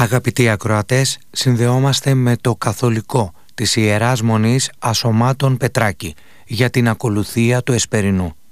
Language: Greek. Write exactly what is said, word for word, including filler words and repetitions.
Αγαπητοί ακροατές, συνδεόμαστε με το καθολικό της Ιεράς Μονής Ασωμάτων Πετράκη για την ακολουθία του Εσπερινού.